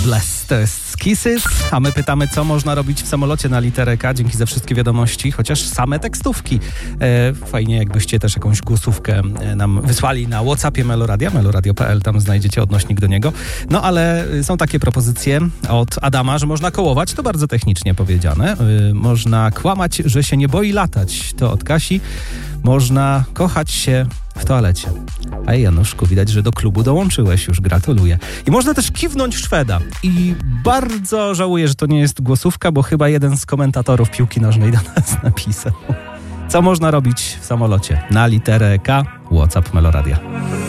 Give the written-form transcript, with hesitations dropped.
Bless to jest Kisses, a my pytamy, co można robić w samolocie na literę K. Dzięki za wszystkie wiadomości, chociaż same tekstówki. Fajnie, jakbyście też jakąś głosówkę nam wysłali na WhatsAppie Meloradia, meloradio.pl, tam znajdziecie odnośnik do niego. No ale są takie propozycje od Adama, że można kołować, to bardzo technicznie powiedziane. Można kłamać, że się nie boi latać, to od Kasi. Można kochać się w toalecie. A Januszku, widać, że do klubu dołączyłeś już, gratuluję. I można też kiwnąć Szweda. I bardzo żałuję, że to nie jest głosówka, bo chyba jeden z komentatorów piłki nożnej do nas napisał. Co można robić w samolocie? Na literę K, WhatsApp Meloradia.